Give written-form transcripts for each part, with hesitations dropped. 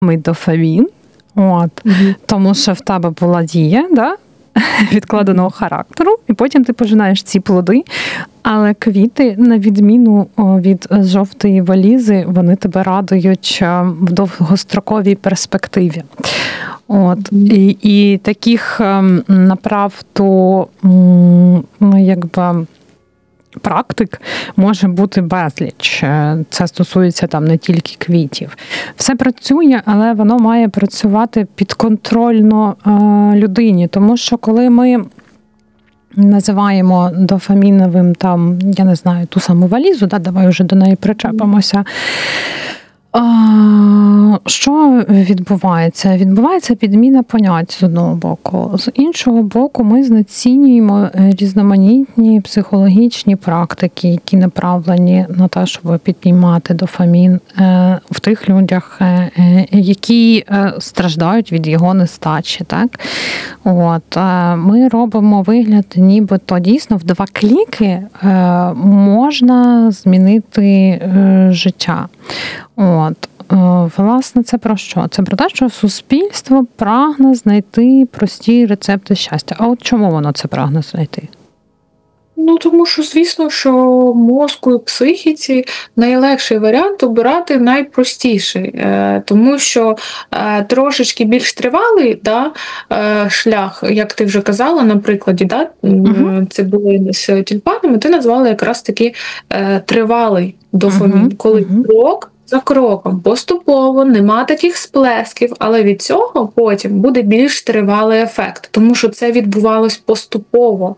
дофамін, тому що в тебе була дія, да? Відкладеного характеру, і потім ти пожинаєш ці плоди, але квіти, на відміну від жовтої валізи, вони тебе радують в довгостроковій перспективі. І таких направду, практик може бути безліч. Це стосується не тільки квітів. Все працює, але воно має працювати підконтрольно людині. Тому що коли ми називаємо дофаміновим, ту саму валізу, давай вже до неї причепимося, що відбувається? Відбувається підміна понять з одного боку. З іншого боку, ми знецінюємо різноманітні психологічні практики, які направлені на те, щоб піднімати дофамін в тих людях, які страждають від його нестачі. Так? Ми робимо вигляд, нібито дійсно в 2 кліки можна змінити життя. Власне, це про що? Це про те, що суспільство прагне знайти прості рецепти щастя. А от чому воно це прагне знайти? Тому що, звісно, що мозку і психіці найлегший варіант обирати найпростіший. Тому що трошечки більш тривалий шлях, як ти вже казала на прикладі, це були з тюльпанами, ти назвала якраз таки тривалий дофамін, коли крок за кроком, поступово, нема таких сплесків, але від цього потім буде більш тривалий ефект, тому що це відбувалось поступово.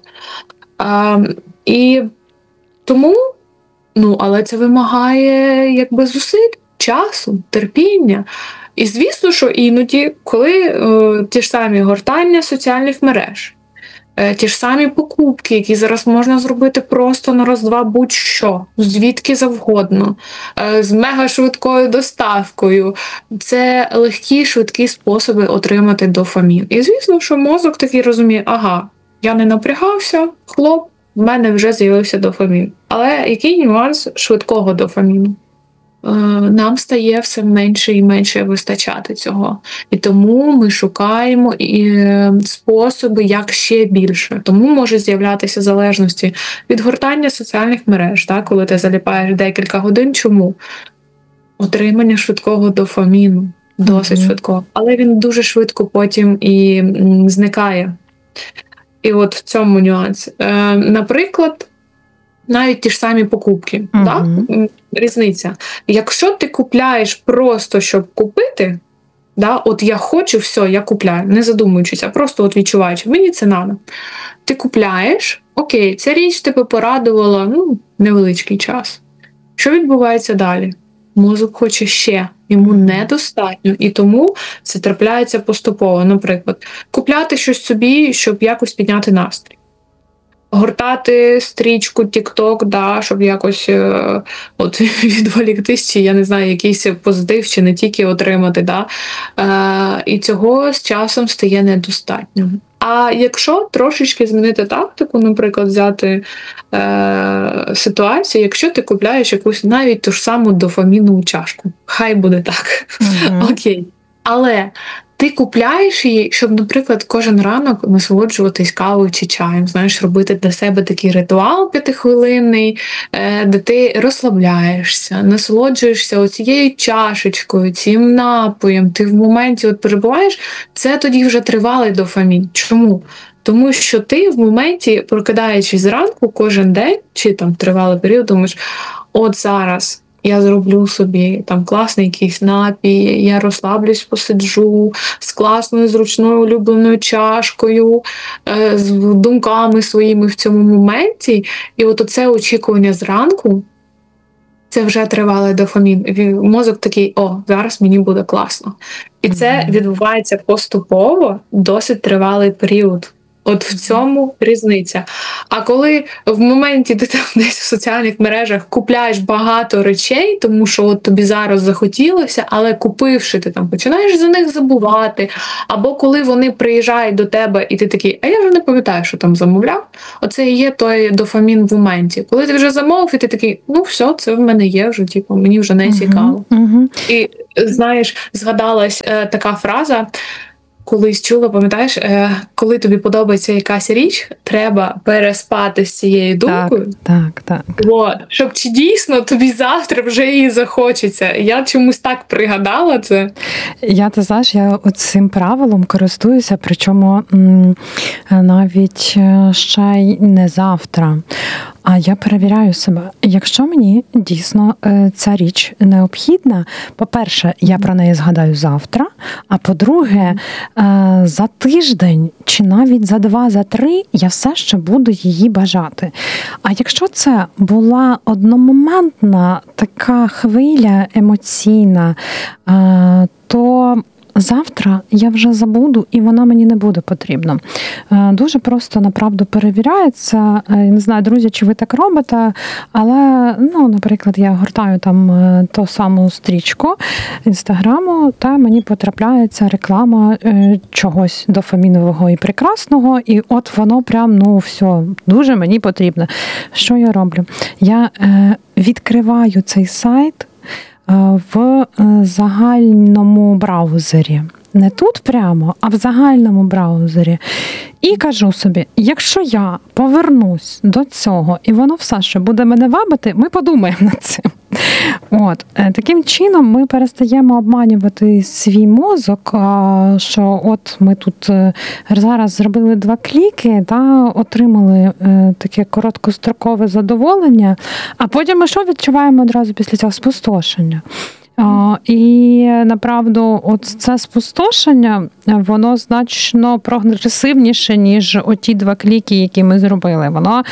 І тому, але це вимагає зусиль, часу, терпіння. І звісно, що іноді, коли ті ж самі гортання соціальних мереж, ті ж самі покупки, які зараз можна зробити просто на раз-два будь-що, звідки завгодно, з мегашвидкою доставкою. Це легкі, швидкі способи отримати дофамін. І звісно, що мозок такий розуміє, я не напрягався, в мене вже з'явився дофамін. Але який нюанс швидкого дофаміну? Нам стає все менше і менше вистачати цього. І тому ми шукаємо способи, як ще більше. Тому може з'являтися залежності від гортання соціальних мереж, коли ти заліпаєш декілька годин. Чому? Отримання швидкого дофаміну, досить швидкого. Але він дуже швидко потім і зникає. І от в цьому нюанс. Наприклад, навіть ті ж самі покупки. Різниця. Якщо ти купляєш просто, щоб купити, я хочу, все, я купляю, не задумуючись, а просто відчуваючи, мені це надо. Ти купляєш, окей, ця річ тебе порадувала невеличкий час. Що відбувається далі? Мозок хоче ще, йому недостатньо, і тому це трапляється поступово. Наприклад, купляти щось собі, щоб якось підняти настрій. Гортати стрічку, TikTok, щоб якось відволіктись, чи, я не знаю, якийсь позитив, чи не тільки отримати. І цього з часом стає недостатньо. А якщо трошечки змінити тактику, наприклад, взяти ситуацію, якщо ти купляєш якусь навіть ту ж саму дофамінову чашку, хай буде так, окей. Але ти купляєш її, щоб, наприклад, кожен ранок насолоджуватись кавою чи чаєм, робити для себе такий ритуал 5-хвилинний, де ти розслабляєшся, насолоджуєшся оцією чашечкою, цим напоєм, ти в моменті перебуваєш, це тоді вже тривалий дофамін. Чому? Тому що ти в моменті, прокидаючись зранку кожен день, чи тривалий період, думаєш, от зараз я зроблю собі класний якийсь напій, я розслаблюсь, посиджу з класною, зручною, улюбленою чашкою, з думками своїми в цьому моменті. І оце очікування зранку, це вже тривалий дофамін. Мозок такий, зараз мені буде класно. І це відбувається поступово, досить тривалий період. От в цьому різниця. А коли в моменті ти там десь в соціальних мережах купляєш багато речей, тому що от тобі зараз захотілося, але купивши, ти там починаєш за них забувати. Або коли вони приїжджають до тебе, і ти такий, а я вже не пам'ятаю, що там замовляв. Оце і є той дофамін в моменті. Коли ти вже замовив, і ти такий, ну все, це в мене є вже, типу, мені вже не цікаво. І знаєш, згадалась така фраза. Колись чула, пам'ятаєш, коли тобі подобається якась річ, треба переспати з цією думкою. Так. От, щоб чи дійсно тобі завтра вже її захочеться. Я чомусь так пригадала це. Ти знаєш, я цим правилом користуюся, причому навіть ще й не завтра. А я перевіряю себе. Якщо мені дійсно ця річ необхідна, по-перше, я про неї згадаю завтра, а по-друге, за тиждень чи навіть за 2, за 3 я все ще буду її бажати. А якщо це була одномоментна така хвиля емоційна, то завтра я вже забуду, і вона мені не буде потрібна. Дуже просто, направду, перевіряється. Я не знаю, друзі, чи ви так робите, але, наприклад, я гортаю там ту саму стрічку Інстаграму, та мені потрапляється реклама чогось дофамінового і прекрасного, і от воно прям, все, дуже мені потрібно. Що я роблю? Я відкриваю цей сайт в загальному браузері. Не тут прямо, а в загальному браузері. І кажу собі, якщо я повернусь до цього, і воно все ще буде мене вабити, ми подумаємо над цим. Таким чином ми перестаємо обманювати свій мозок, що от ми тут зараз зробили 2 кліки, отримали таке короткострокове задоволення, а потім ми що відчуваємо одразу після цього? Спустошення. І, направду, от це спустошення, воно значно прогресивніше, ніж оті 2 кліки, які ми зробили. Воно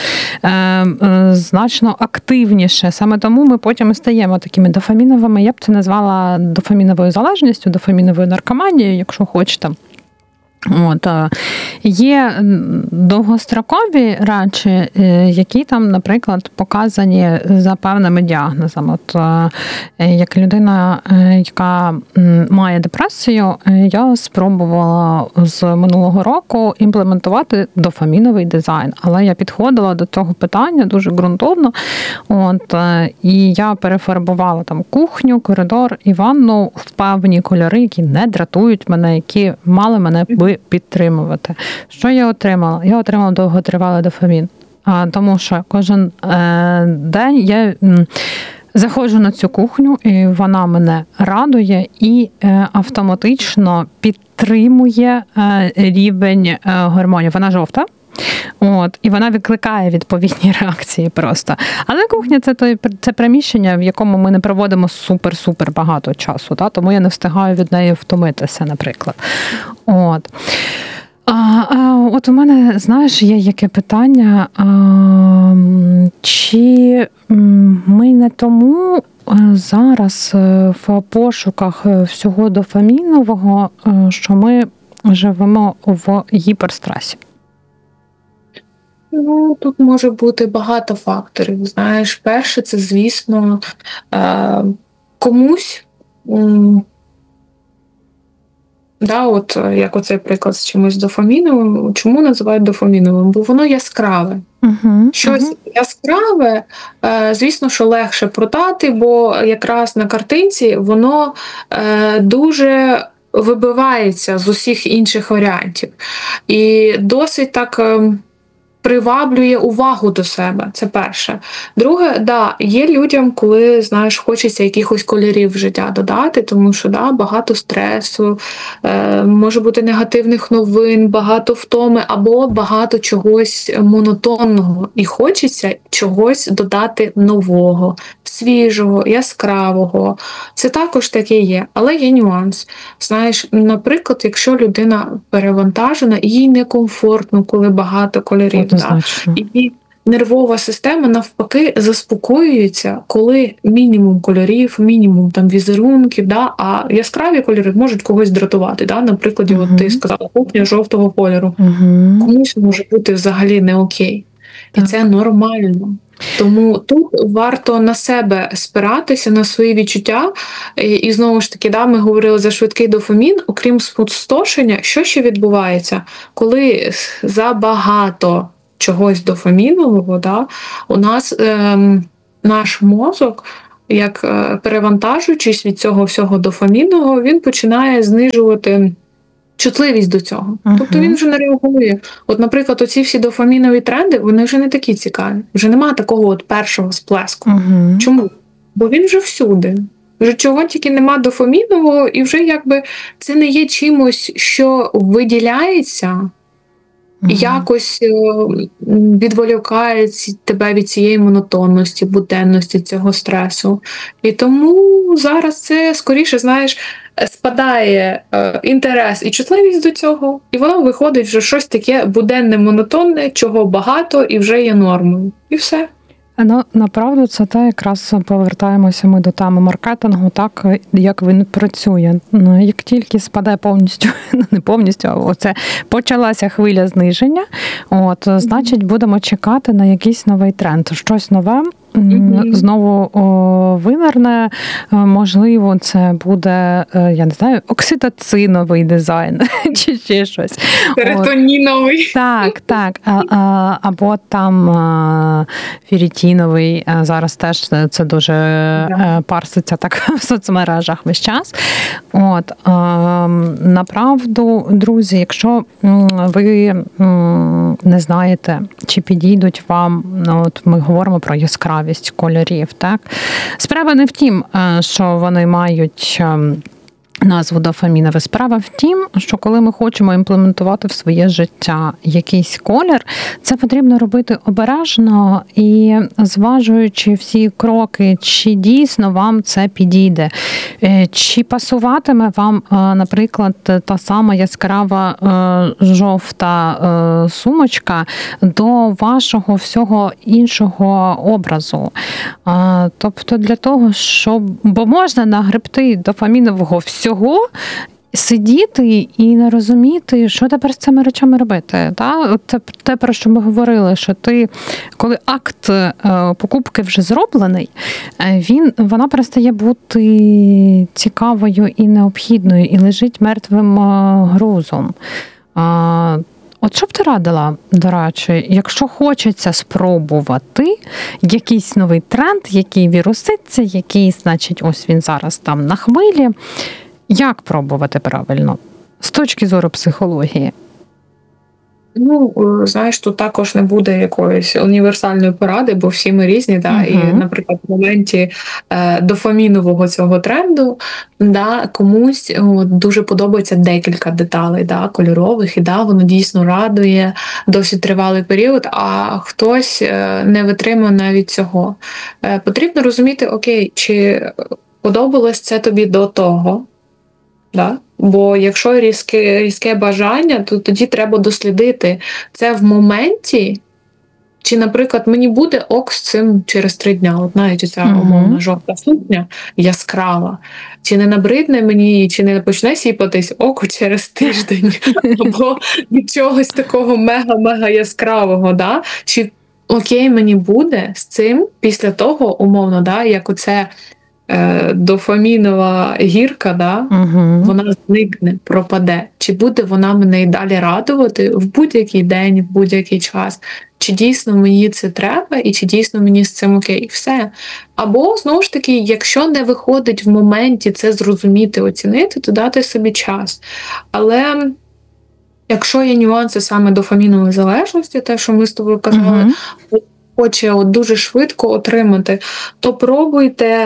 значно активніше. Саме тому ми потім і стаємо такими дофаміновими, я б це назвала дофаміновою залежністю, дофаміновою наркоманією, якщо хочете. Є довгострокові речі, які там, наприклад, показані за певними діагнозами. Як людина, яка має депресію, я спробувала з минулого року імплементувати дофаміновий дизайн. Але я підходила до цього питання дуже ґрунтовно. І я перефарбувала там кухню, коридор і ванну в певні кольори, які не дратують мене, які мали мене підтримувати. Що я отримала? Я отримала довготривалий дофамін. Тому що кожен день я заходжу на цю кухню, і вона мене радує і автоматично підтримує рівень гормонів. Вона жовта. І вона викликає відповідні реакції просто. Але кухня – це приміщення, в якому ми не проводимо супер-супер багато часу, тому я не встигаю від неї втомитися, наприклад. От у мене, знаєш, є яке питання, чи ми не тому зараз в пошуках всього дофамінового, що ми живемо в гіперстресі? Тут може бути багато факторів. Знаєш, перше, це, звісно, комусь, як оцей приклад з чимось дофаміновим. Чому називають дофаміновим? Бо воно яскраве. Щось яскраве, звісно, що легше продати, бо якраз на картинці воно дуже вибивається з усіх інших варіантів. І досить так приваблює увагу до себе, це перше. Друге, є людям, коли, знаєш, хочеться якихось кольорів в життя додати, тому що, багато стресу, може бути негативних новин, багато втоми, або багато чогось монотонного. І хочеться чогось додати нового, свіжого, яскравого. Це також таке є, але є нюанс. Знаєш, наприклад, якщо людина перевантажена, їй некомфортно, коли багато кольорів. нервова система навпаки заспокоюється, коли мінімум кольорів, мінімум там візерунків, да, а яскраві кольори можуть когось дратувати. Да? Наприклад, от ти сказала, кухня жовтого кольору. Комусь може бути взагалі не окей. І це нормально. Тому тут варто на себе спиратися, на свої відчуття. І знову ж таки, да, ми говорили за швидкий дофамін, окрім спустошення, що ще відбувається? Коли забагато чогось дофамінового, да, у нас наш мозок, як перевантажуючись від цього всього дофамінного, він починає знижувати чутливість до цього. Тобто він вже не реагує. От, наприклад, оці всі дофамінові тренди, вони вже не такі цікаві. Вже немає такого от першого сплеску. Чому? Бо він вже всюди. Вже чого тільки нема дофамінового, і вже якби це не є чимось, що виділяється, якось відволікає тебе від цієї монотонності, буденності, цього стресу. І тому зараз це, скоріше, знаєш, спадає інтерес і чутливість до цього, і воно виходить вже щось таке буденне, монотонне, чого багато і вже є нормою. І все. Ну, направду, це те, якраз повертаємося ми до теми маркетингу, так, як він працює. Ну, як тільки спадає повністю, не повністю, а оце почалася хвиля зниження, от, значить, будемо чекати на якийсь новий тренд, щось нове, знову винерне, можливо, це буде, я не знаю, окситоциновий дизайн, чи ще щось. Серотоніновий. Так, або там ферритіновий, зараз теж це дуже парситься так в соцмережах весь час. От, направду, друзі, якщо ви не знаєте, чи підійдуть вам, ну, от ми говоримо про яскравість кольорів, так? Справа не в тім, що вони мають назву дофамінове. Справа в тім, що коли ми хочемо імплементувати в своє життя якийсь колір, це потрібно робити обережно і зважуючи всі кроки, чи дійсно вам це підійде, чи пасуватиме вам, наприклад, та сама яскрава жовта сумочка до вашого всього іншого образу. Тобто для того, щоб... Бо можна нагребти дофамінового всього, сидіти і не розуміти, що тепер з цими речами робити. Це те, про що ми говорили, що ти, коли акт покупки вже зроблений, вона перестає бути цікавою і необхідною, і лежить мертвим грузом. От що б ти радила, до речі, якщо хочеться спробувати якийсь новий тренд, який віруситься, який, значить, ось він зараз там на хвилі, як пробувати правильно? З точки зору психології. Ну, знаєш, тут також не буде якоїсь універсальної поради, бо всі ми різні, да? І, наприклад, в моменті дофамінового цього тренду, да, комусь дуже подобається декілька деталей, да, кольорових, і да, воно дійсно радує досить тривалий період, а хтось не витримує навіть цього. Потрібно розуміти, окей, чи подобалось це тобі до того, да? Бо якщо різке бажання, то тоді треба дослідити це в моменті, чи, наприклад, мені буде ок з цим через 3 дня. От навіть оця умовна жовта сукня яскрава. Чи не набридне мені, чи не почне сіпатись око через тиждень, або від чогось такого мега-мега яскравого, да? Чи окей мені буде з цим після того, умовно, да, як оце дофамінова гірка, да, вона зникне, пропаде. Чи буде вона мене і далі радувати в будь-який день, в будь-який час? Чи дійсно мені це треба, і чи дійсно мені з цим окей? Все. Або, знову ж таки, якщо не виходить в моменті це зрозуміти, оцінити, то дати собі час. Але якщо є нюанси саме дофамінової залежності, те, що ми з тобою казали, хоче дуже швидко отримати, то пробуйте,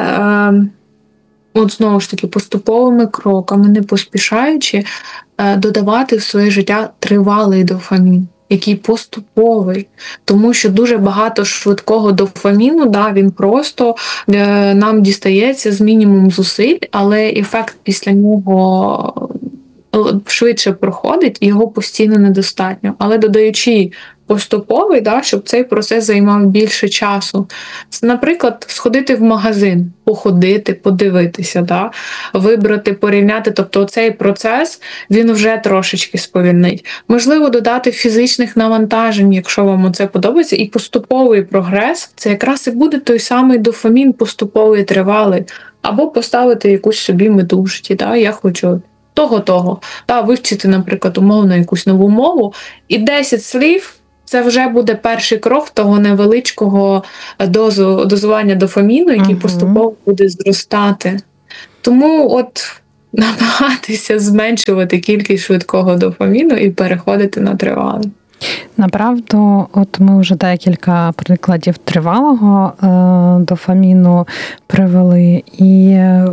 от знову ж таки, поступовими кроками, не поспішаючи, додавати в своє життя тривалий дофамін, який поступовий. Тому що дуже багато швидкого дофаміну, да, він просто нам дістається з мінімум зусиль, але ефект після нього швидше проходить, і його постійно недостатньо. Але додаючи поступовий, да, щоб цей процес займав більше часу. Наприклад, сходити в магазин, походити, подивитися, да, вибрати, порівняти. Тобто цей процес, він вже трошечки сповільнить. Можливо, додати фізичних навантажень, якщо вам це подобається, і поступовий прогрес – це якраз і буде той самий дофамін, поступовий, тривалий. Або поставити якусь собі мету в житті, да, я хочу того-того, да, вивчити, наприклад, умовно якусь нову мову, і 10 слів – це вже буде перший крок того невеличкого дозування дофаміну, який поступово буде зростати. Тому от намагатися зменшувати кількість швидкого дофаміну і переходити на тривалий. Направду, от ми вже декілька прикладів тривалого дофаміну привели, і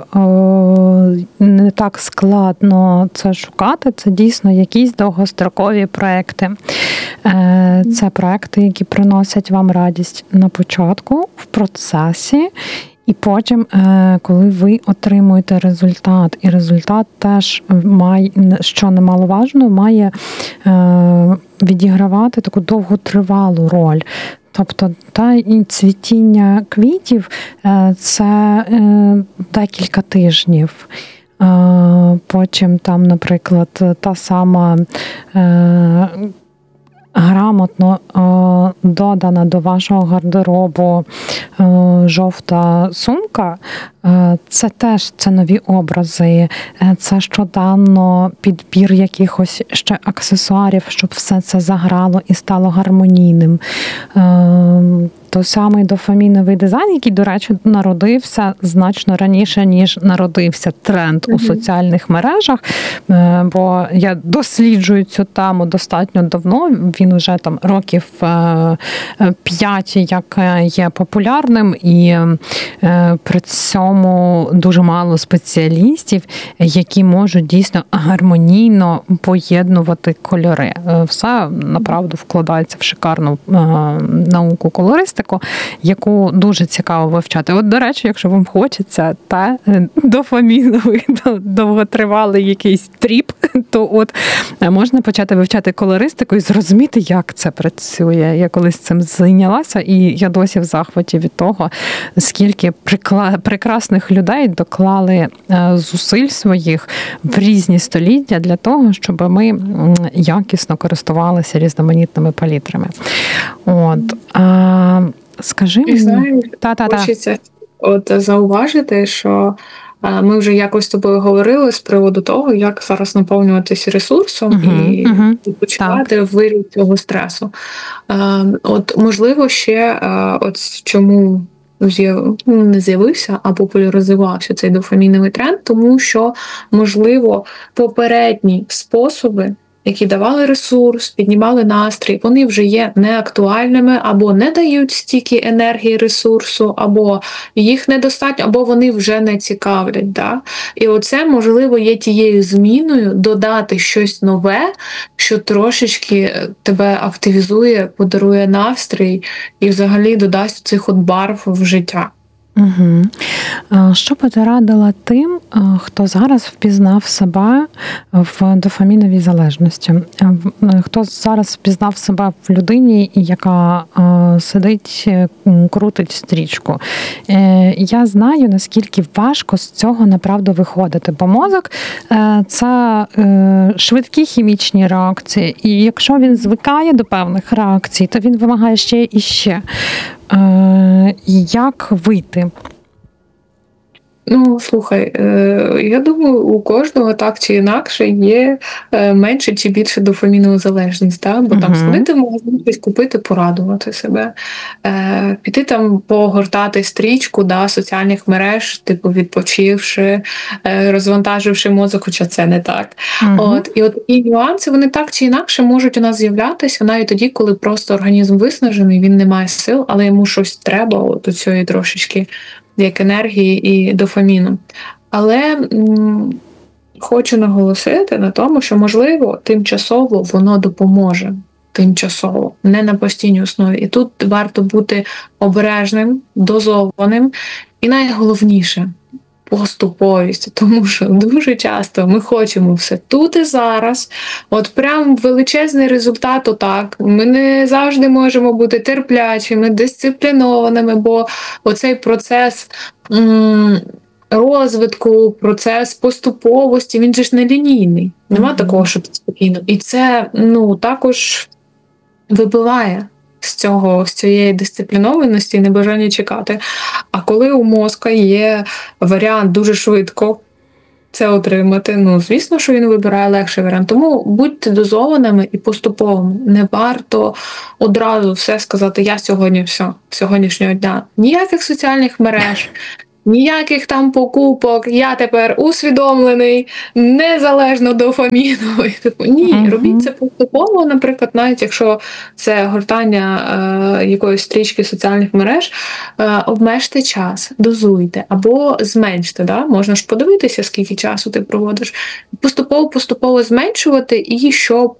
не так складно це шукати. Це дійсно якісь довгострокові проекти. Це проекти, які приносять вам радість на початку, в процесі, і потім, коли ви отримуєте результат, і результат теж має, що немаловажно, має відігравати таку довготривалу роль. Тобто і цвітіння квітів – це декілька тижнів. Потім там, наприклад, та сама грамотно додана до вашого гардеробу жовта сумка, це теж нові образи, це щоденно підбір якихось ще аксесуарів, щоб все це заграло і стало гармонійним. Той самий дофаміновий дизайн, який, до речі, народився значно раніше, ніж народився тренд у соціальних мережах, бо я досліджую цю тему достатньо давно, він вже там років 5, як є популярним, і при цьому дуже мало спеціалістів, які можуть дійсно гармонійно поєднувати кольори. Все, направду, вкладається в шикарну науку колористику, яку дуже цікаво вивчати. От, до речі, якщо вам хочеться дофаміновий, довготривалий якийсь тріп, то от можна почати вивчати колористику і зрозуміти, як це працює. Я колись цим зайнялася, і я досі в захваті від того, скільки прекрасних людей доклали зусиль своїх в різні століття для того, щоб ми якісно користувалися різноманітними палітрами. От. Скажи мені. Знаєш, хочеться зауважити, що ми вже якось з тобою говорили з приводу того, як зараз наповнюватися ресурсом і почувати виріб цього стресу. От, можливо, ще от чому не з'явився, а популяризувався цей дофаміновий тренд, тому що, можливо, попередні способи, які давали ресурс, піднімали настрій, вони вже є неактуальними, або не дають стільки енергії, ресурсу, або їх недостатньо, або вони вже не цікавлять. Да? І оце, можливо, є тією зміною додати щось нове, що трошечки тебе активізує, подарує настрій і взагалі додасть цих от барв в життя. Угу. Що би ти радила тим, хто зараз впізнав себе в дофаміновій залежності? Хто зараз впізнав себе в людині, яка сидить, крутить стрічку? Я знаю, наскільки важко з цього, направду, виходити, бо мозок – це швидкі хімічні реакції, і якщо він звикає до певних реакцій, то він вимагає ще і ще. Як вийти? Ну, слухай, я думаю, у кожного так чи інакше є менше чи більше дофамінова залежність, да? Бо там сходити в магазин, щось купити, порадувати себе, піти там погортати стрічку, да, соціальних мереж, типу відпочивши, розвантаживши мозок, хоча це не так. І от такі нюанси, вони так чи інакше можуть у нас з'являтися навіть тоді, коли просто організм виснажений, він не має сил, але йому щось треба, от у цієї трошечки як енергії і дофаміну. Але хочу наголосити на тому, що, можливо, тимчасово воно допоможе. Тимчасово, не на постійній основі. І тут варто бути обережним, дозованим і найголовніше – поступовість, тому що дуже часто ми хочемо все тут і зараз. От прям величезний результат отак. Ми не завжди можемо бути терплячими, дисциплінованими, бо оцей процес розвитку, процес поступовості, він же ж не лінійний. Нема такого, що ти спокійно. І це також вибиває з цієї дисциплінованості і небажання чекати. А коли у мозка є варіант дуже швидко це отримати, звісно, що він вибирає легший варіант. Тому будьте дозованими і поступовими. Не варто одразу все сказати «я сьогодні все, сьогоднішнього дня». Ніяких соціальних мереж, ніяких там покупок, я тепер усвідомлений, незалежно дофаміну. Ні, робіть це поступово, наприклад, навіть якщо це гортання якоїсь стрічки соціальних мереж, обмежте час, дозуйте або зменште. Да? Можна ж подивитися, скільки часу ти проводиш. Поступово зменшувати, і щоб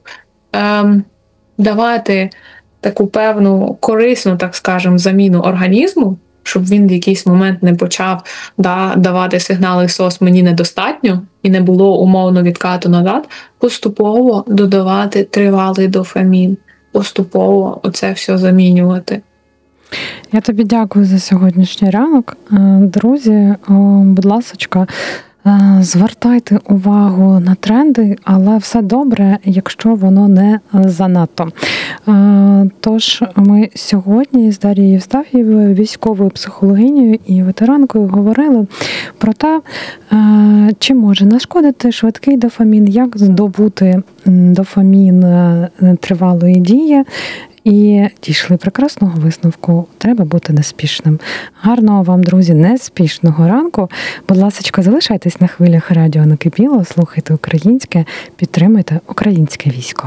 давати таку певну корисну, так скажемо, заміну організму, щоб він в якийсь момент не почав давати сигнали «СОС, мені недостатньо» і не було умовно відкату назад, поступово додавати тривалий дофамін, поступово оце все замінювати. Я тобі дякую за сьогоднішній ранок. Друзі, будь ласочка, звертайте увагу на тренди, але все добре, якщо воно не занадто. Тож ми сьогодні з Дарією Євстафієвою, військовою психологинею і ветеранкою, говорили про те, чи може нашкодити швидкий дофамін, як здобути дофамін тривалої дії. І дійшли прекрасного висновку. Треба бути неспішним. Гарного вам, друзі, неспішного ранку. Будь ласка, залишайтесь на хвилях радіо «Накипіло», слухайте українське, підтримуйте українське військо.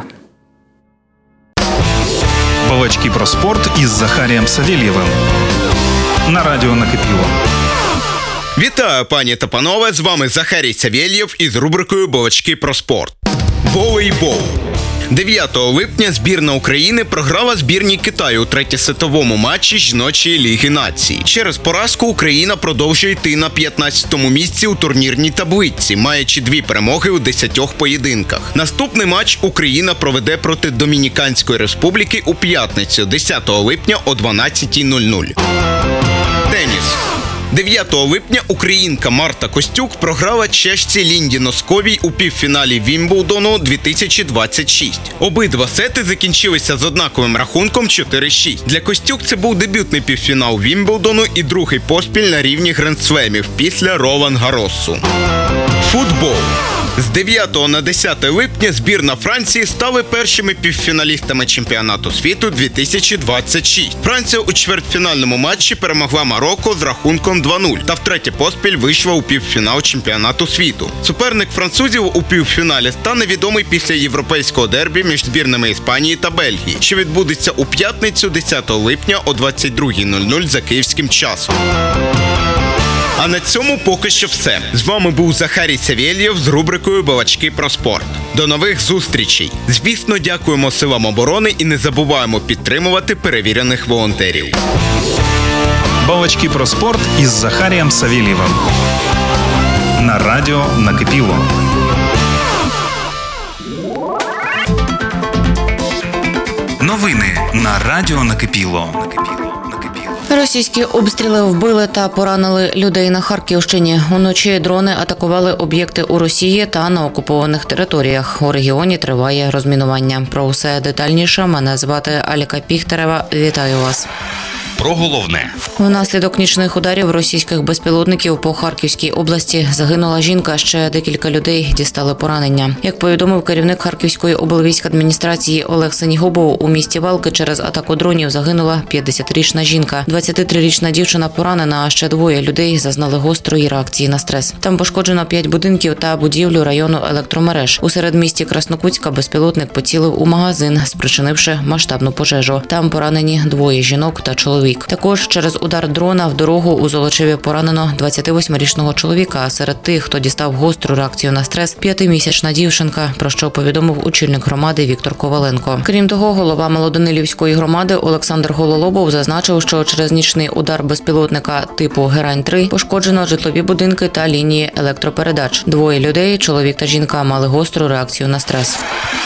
Балачки про спорт із Захарієм Савєлєвим на радіо «Накипіло». Вітаю, пані та панове, з вами Захарій Савєлєв із рубрикою «Балачки про спорт». Волейбол. 9 липня збірна України програла збірній Китаю у третьосетовому матчі жіночої Ліги націй. Через поразку Україна продовжує йти на 15-му місці у турнірній таблиці, маючи 2 перемоги у 10 поєдинках. Наступний матч Україна проведе проти Домініканської Республіки у п'ятницю, 10 липня о 12:00. Теніс. 9 липня українка Марта Костюк програла чешці Лінді Носковій у півфіналі Вімблдону 2026. Обидва сети закінчилися з однаковим рахунком 4-6. Для Костюк це був дебютний півфінал Вімблдону і другий поспіль на рівні гранд-слемів після Ролан Гарросу. Футбол. З 9 на 10 липня збірна Франції стали першими півфіналістами чемпіонату світу 2026. Франція у чвертьфінальному матчі перемогла Марокко з рахунком 2-0 та втретє поспіль вийшла у півфінал чемпіонату світу. Суперник французів у півфіналі стане відомий після європейського дербі між збірними Іспанії та Бельгії, що відбудеться у п'ятницю 10 липня о 22:00 за київським часом. А на цьому поки що все. З вами був Захарій Савєлєв з рубрикою «Балачки про спорт». До нових зустрічей. Звісно, дякуємо силам оборони і не забуваємо підтримувати перевірених волонтерів. Балачки про спорт із Захарієм Савєлєвим на радіо «Накипіло». Новини на радіо «Накипіло». Російські обстріли вбили та поранили людей на Харківщині. Уночі дрони атакували об'єкти у Росії та на окупованих територіях. У регіоні триває розмінування. Про все детальніше мене звати Аліка Піхтерева. Вітаю вас. Про головне. Внаслідок нічних ударів російських безпілотників по Харківській області загинула жінка, ще декілька людей дістали поранення. Як повідомив керівник Харківської облвійськадміністрації Олег Сенігубов, у місті Валки через атаку дронів загинула 50-річна жінка. 23-річна дівчина поранена, а ще 2 людей зазнали гострої реакції на стрес. Там пошкоджено 5 будинків та будівлю району електромереж. У середмісті Краснокутська безпілотник поцілив у магазин, спричинивши масштабну пожежу. Там поранені 2 жінок та чоловік. чоловік. Також через удар дрона в дорогу у Золочеві поранено 28-річного чоловіка, а серед тих, хто дістав гостру реакцію на стрес, 5-місячна дівчинка, про що повідомив очільник громади Віктор Коваленко. Крім того, голова Молодонилівської громади Олександр Гололобов зазначив, що через нічний удар безпілотника типу Герань-3 пошкоджено житлові будинки та лінії електропередач. Двоє людей, чоловік та жінка, мали гостру реакцію на стрес.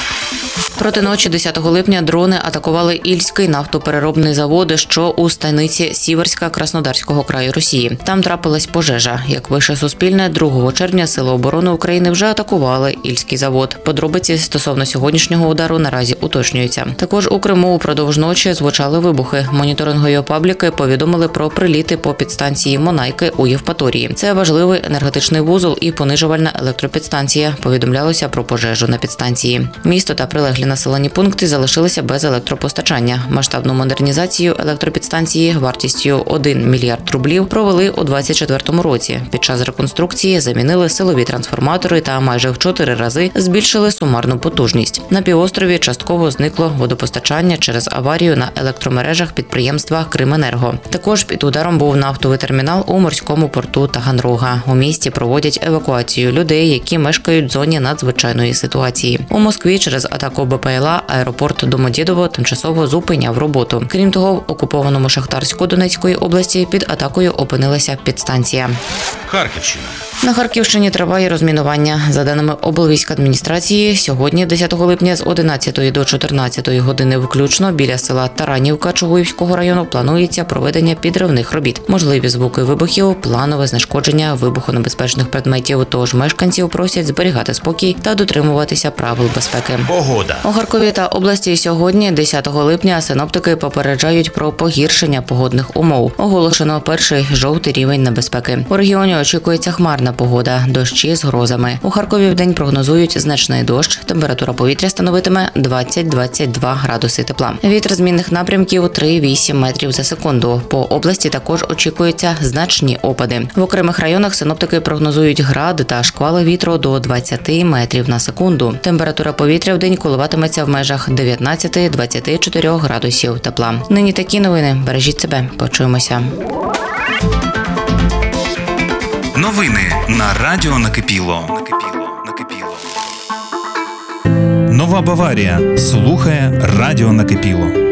Проти ночі 10 липня дрони атакували Ільський нафтопереробний завод, що у станиці Сіверська Краснодарського краю Росії. Там трапилась пожежа. Як пише Суспільне, 2 червня Сили оборони України вже атакували Ільський завод. Подробиці стосовно сьогоднішнього удару наразі уточнюються. Також у Криму упродовж ночі звучали вибухи. Моніторингові пабліки повідомили про приліти по підстанції Монайки у Євпаторії. Це важливий енергетичний вузол і понижувальна електропідстанція. Повідомлялося про пожежу на підстанції. Місто та прилеглі населені пункти залишилися без електропостачання. Масштабну модернізацію електропідстанції вартістю 1 мільярд рублів провели у 2024 році. Під час реконструкції замінили силові трансформатори та майже в 4 рази збільшили сумарну потужність. На півострові частково зникло водопостачання через аварію на електромережах підприємства «Крименерго». Також під ударом був нафтовий термінал у морському порту Таганрога. У місті проводять евакуацію людей, які мешкають в зоні надзвичайної ситуації. У Москві через атаку БПЛА аеропорт Домодєдово тимчасово зупиняв роботу. Крім того, в окупованому Шахтарську Донецької області під атакою опинилася підстанція. Харківщина. На Харківщині триває розмінування. За даними облвійськадміністрації, сьогодні, 10 липня, з 11 до 14 години включно, біля села Таранівка Чугуївського району планується проведення підривних робіт. Можливі звуки вибухів, планове знешкодження вибухонебезпечних предметів, тож мешканців просять зберігати спокій та дотримуватися правил безпеки. Погода. У Харкові та області сьогодні, 10 липня, синоптики попереджають про погіршення погодних умов. Оголошено перший жовтий рівень небезпеки. У регіоні очікується хмарна погода, дощі з грозами. У Харкові вдень прогнозують значний дощ, температура повітря становитиме 20-22 градуси тепла. Вітер змінних напрямків 3-8 метрів за секунду. По області також очікуються значні опади. В окремих районах синоптики прогнозують град та шквали вітру до 20 метрів на секунду. Температура повітря вдень коливатиметься в межах 19-24 градусів тепла. Нині такі новини. Бережіть себе. Почуємося. Новини на Радіо Накипіло. Нова Баварія. Слухає Радіо Накипіло.